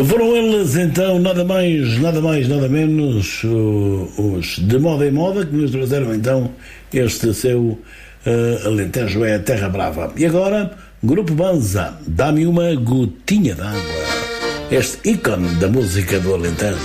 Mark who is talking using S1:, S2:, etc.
S1: Foram eles então, nada mais, nada menos, os de moda em moda, que nos trouxeram então este seu Alentejo é a Terra Brava. E agora, Grupo Banza, dá-me uma gotinha d'água. Este ícone da música do Alentejo.